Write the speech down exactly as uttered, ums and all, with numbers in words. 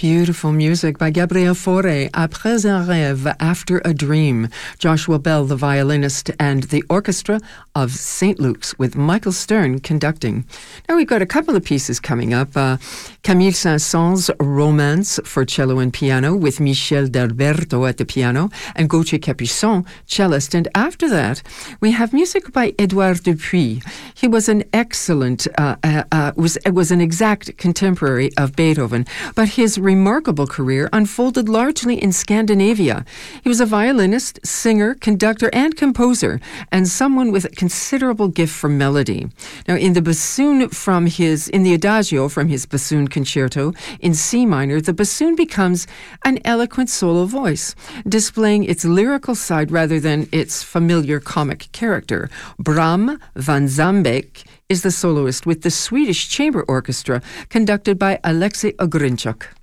Beautiful music by Gabriel Fauré, Après un rêve, After a Dream. Joshua Bell, the violinist, and the orchestra of Saint Luke's with Michael Stern conducting. Now we've got a couple of pieces coming up. Uh, Camille Saint-Saëns' Romance for cello and piano with Michel D'Alberto at the piano and Gauthier Capuçon, cellist. And after that, we have music by Édouard Dupuis. He was an excellent, uh, uh, uh, was, was an exact contemporary of Beethoven, but his remarkable career unfolded largely in Scandinavia. He was a violinist, singer, conductor, and composer, and someone with a considerable gift for melody. Now, in the bassoon from his, in the Adagio from his bassoon concerto in C minor, the bassoon becomes an eloquent solo voice, displaying its lyrical side rather than its familiar comic character. Bram van Zambek is the soloist with the Swedish Chamber Orchestra, conducted by Alexei Ogrinchuk.